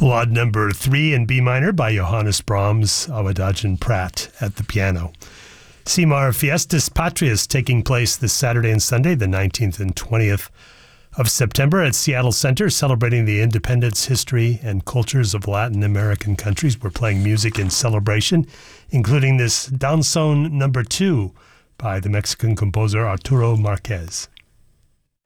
Ballade number 3 in B minor by Johannes Brahms, Awadagin Pratt at the piano. CIMAR Fiestas Patrias taking place this Saturday and Sunday, the 19th and 20th of September at Seattle Center, celebrating the independence, history, and cultures of Latin American countries. We're playing music in celebration, including this Danzón number 2 by the Mexican composer Arturo Marquez.